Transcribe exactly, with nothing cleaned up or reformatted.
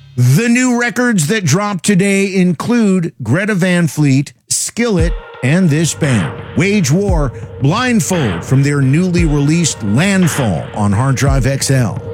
The new records that dropped today include Greta Van Fleet, Skillet, and this band, Wage War, Blindfold, from their newly released Landfall on Hard Drive X L.